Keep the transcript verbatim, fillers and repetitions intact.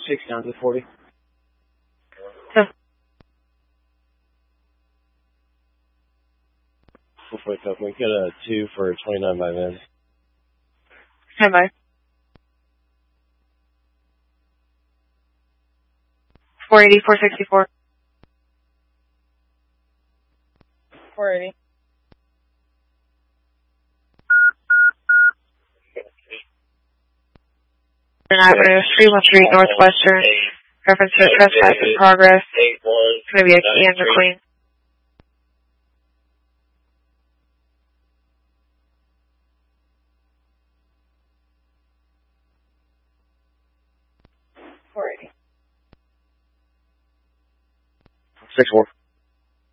six down to forty. So, Four foot up. We got a two for twenty-nine by men. stand by. four eighty, four sixty-four. four eighty. Avenue, Fremont Street, Northwestern. Reference to trespass in progress. It's going to be a Ian McQueen. four eighty. Six four.